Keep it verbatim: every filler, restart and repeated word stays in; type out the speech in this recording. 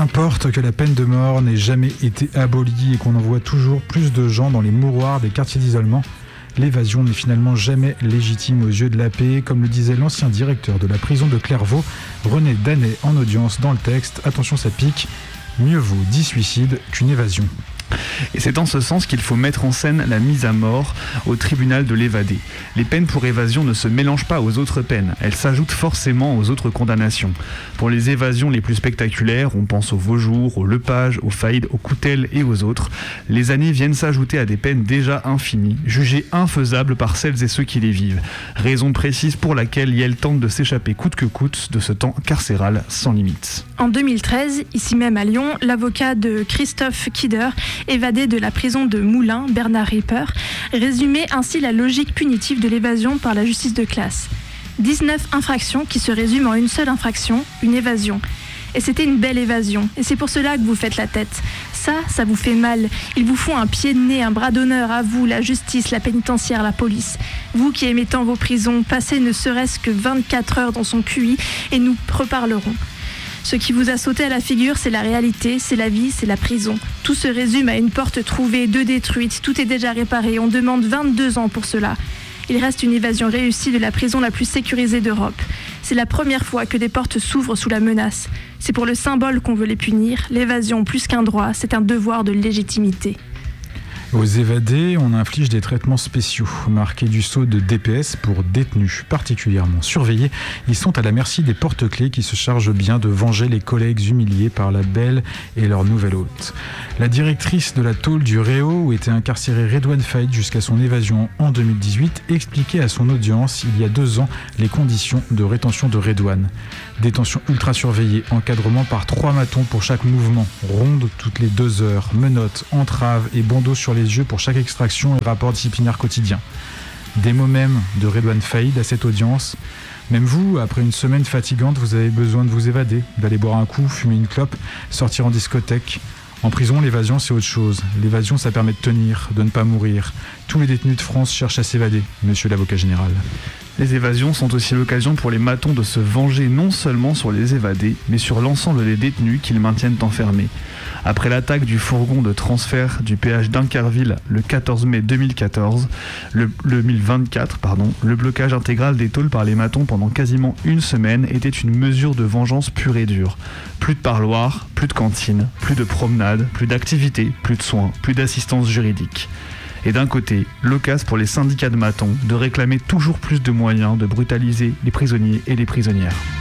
Qu'importe que la peine de mort n'ait jamais été abolie et qu'on envoie toujours plus de gens dans les mouroirs des quartiers d'isolement, l'évasion n'est finalement jamais légitime aux yeux de la paix, comme le disait l'ancien directeur de la prison de Clairvaux, René Danet, en audience dans le texte. Attention, ça pique, mieux vaut dix suicides qu'une évasion. Et c'est en ce sens qu'il faut mettre en scène la mise à mort au tribunal de l'évadé. Les peines pour évasion ne se mélangent pas aux autres peines, elles s'ajoutent forcément aux autres condamnations. Pour les évasions les plus spectaculaires, on pense aux Vaujours, aux Lepage, aux Faïd, aux Coutelles et aux autres. Les années viennent s'ajouter à des peines déjà infinies, jugées infaisables par celles et ceux qui les vivent. Raison précise pour laquelle Yael tente de s'échapper coûte que coûte de ce temps carcéral sans limite. En deux mille treize, ici même à Lyon, l'avocat de Christophe Kidder, évadé de la prison de Moulins, Bernard Ripper, résumait ainsi la logique punitive de l'évasion par la justice de classe. dix-neuf infractions qui se résument en une seule infraction, une évasion. Et c'était une belle évasion, et c'est pour cela que vous faites la tête. Ça, ça vous fait mal. Ils vous font un pied de nez, un bras d'honneur à vous, la justice, la pénitentiaire, la police. Vous qui aimez tant vos prisons, passez ne serait-ce que vingt-quatre heures dans son Q I et nous reparlerons. Ce qui vous a sauté à la figure, c'est la réalité, c'est la vie, c'est la prison. Tout se résume à une porte trouvée, deux détruites, tout est déjà réparé, on demande vingt-deux ans pour cela. Il reste une évasion réussie de la prison la plus sécurisée d'Europe. C'est la première fois que des portes s'ouvrent sous la menace. C'est pour le symbole qu'on veut les punir. L'évasion, plus qu'un droit, c'est un devoir de légitimité. Aux évadés, on inflige des traitements spéciaux, marqués du sceau de D P S pour détenus particulièrement surveillés. Ils sont à la merci des porte-clés qui se chargent bien de venger les collègues humiliés par la belle et leur nouvelle hôte. La directrice de la tôle du Réau, où était incarcéré Redouane Faïd jusqu'à son évasion en deux mille dix-huit, expliquait à son audience il y a deux ans les conditions de rétention de Redouane. Détention ultra surveillée, encadrement par trois matons pour chaque mouvement, ronde toutes les deux heures, menottes, entraves et bandeaux sur les yeux pour chaque extraction et rapport disciplinaire quotidien. Des mots même de Redouane Faïd à cette audience. Même vous, après une semaine fatigante, vous avez besoin de vous évader, d'aller boire un coup, fumer une clope, sortir en discothèque. En prison, l'évasion, c'est autre chose. L'évasion, ça permet de tenir, de ne pas mourir. Tous les détenus de France cherchent à s'évader, monsieur l'avocat général. Les évasions sont aussi l'occasion pour les matons de se venger non seulement sur les évadés, mais sur l'ensemble des détenus qu'ils maintiennent enfermés. Après l'attaque du fourgon de transfert du péage d'Incarville le quatorze mai deux mille quatorze, le, le deux mille vingt-quatre, pardon, le blocage intégral des tôles par les matons pendant quasiment une semaine était une mesure de vengeance pure et dure. Plus de parloirs, plus de cantines, plus de promenades, plus d'activités, plus de soins, plus d'assistance juridique. Et d'un côté, l'occasion pour les syndicats de matons de réclamer toujours plus de moyens de brutaliser les prisonniers et les prisonnières.